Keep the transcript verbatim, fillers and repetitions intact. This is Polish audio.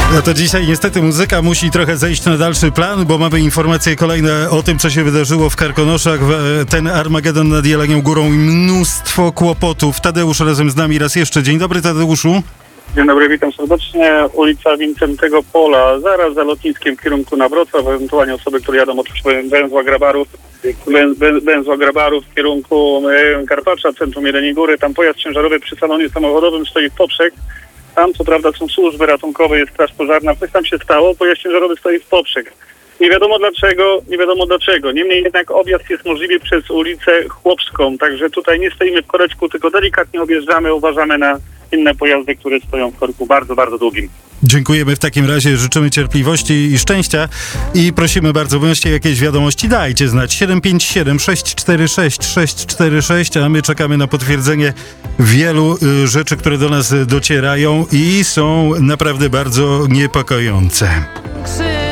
No to dzisiaj niestety muzyka musi trochę zejść na dalszy plan, bo mamy informacje kolejne o tym, co się wydarzyło w Karkonoszach. Ten Armagedon nad Jelenią Górą i mnóstwo kłopotów. Tadeusz razem z nami raz jeszcze. Dzień dobry, Tadeuszu. Dzień dobry, witam serdecznie. Ulica Wincentego Pola, zaraz za lotniskiem w kierunku na Wrocław, ewentualnie osoby, które jadą od węzła Grabarów, węzła Grabarów w kierunku Karpacza, centrum Jeleniej Góry. Tam pojazd ciężarowy przy salonie samochodowym stoi w poprzek. Tam co prawda są służby ratunkowe, jest straż pożarna. Coś tam się stało, pojazd ciężarowy stoi w poprzek. Nie wiadomo dlaczego, nie wiadomo dlaczego. Niemniej jednak objazd jest możliwy przez ulicę Chłopską, także tutaj nie stoimy w koreczku, tylko delikatnie objeżdżamy, uważamy na inne pojazdy, które stoją w korku bardzo, bardzo długim. Dziękujemy w takim razie, życzymy cierpliwości i szczęścia i prosimy bardzo, bądźcie jakieś wiadomości, dajcie znać siedem pięć siedem sześć cztery sześć sześć cztery sześć, a my czekamy na potwierdzenie wielu y, rzeczy, które do nas docierają i są naprawdę bardzo niepokojące.